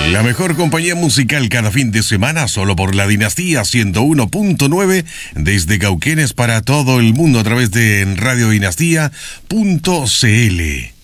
La mejor compañía musical cada fin de semana solo por la Dinastía 101.9 desde Cauquenes para todo el mundo a través de radiodinastía.cl.